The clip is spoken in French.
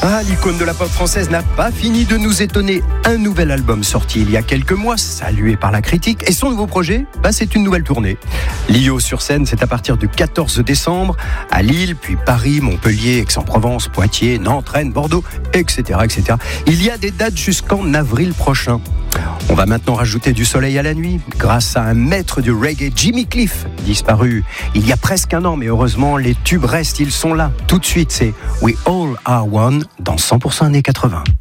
Ah, l'icône de la pop française n'a pas fini de nous étonner. Un nouvel album sorti il y a quelques mois, salué par la critique. Et son nouveau projet, c'est une nouvelle tournée. Lio sur scène, c'est à partir du 14 décembre, à Lille, puis Paris, Montpellier, Aix-en-Provence, Poitiers, Nantes, Rennes, Bordeaux, etc., etc. Il y a des dates jusqu'en avril prochain. On va maintenant rajouter du soleil à la nuit, grâce à un maître du reggae, Jimmy Cliff, disparu il y a presque un an, mais heureusement, les tubes restent, ils sont là. Tout de suite, c'est We All Are One dans 100% années 80.